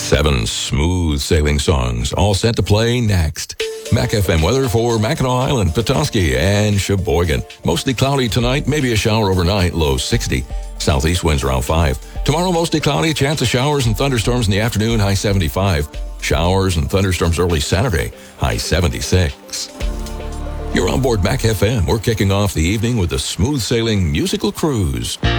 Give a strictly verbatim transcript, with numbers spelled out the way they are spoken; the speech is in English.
Seven smooth sailing songs, all set to play next. Mac F M weather for Mackinac Island, Petoskey, and Sheboygan. Mostly cloudy tonight, maybe a shower overnight, low sixty. Southeast winds around five. Tomorrow, mostly cloudy, chance of showers and thunderstorms in the afternoon, high seventy-five. Showers and thunderstorms early Saturday, high seventy-six. You're on board Mac F M. We're kicking off the evening with a smooth sailing musical cruise.